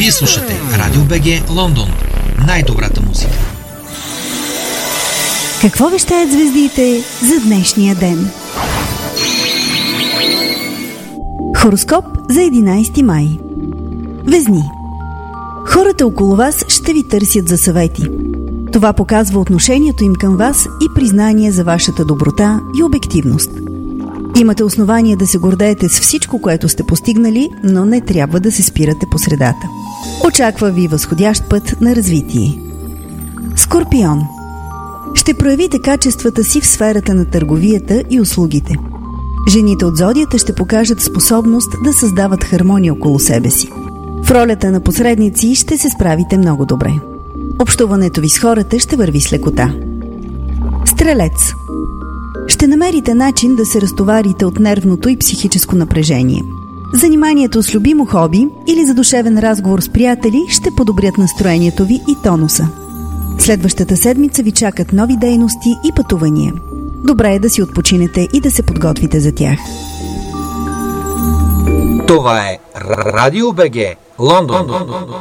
Вие слушате Радио БГ Лондон. Най-добрата музика. Какво вещаят звездите за днешния ден? Хороскоп за 11 май. Везни. Хората около вас ще ви търсят за съвети. Това показва отношението им към вас и признание за вашата доброта и обективност. Имате основание да се гордеете с всичко, което сте постигнали, но не трябва да се спирате по средата. Очаква ви възходящ път на развитие. Скорпион. Ще проявите качествата си в сферата на търговията и услугите. Жените от зодията ще покажат способност да създават хармония около себе си. В ролята на посредници ще се справите много добре. Общуването ви с хората ще върви с лекота. Стрелец. Ще намерите начин да се разтоварите от нервното и психическо напрежение. Заниманието с любимо хоби или задушевен разговор с приятели ще подобрят настроението ви и тонуса. Следващата седмица ви чакат нови дейности и пътувания. Добре е да си отпочинете и да се подготвите за тях. Това е Радио БГ Лондон.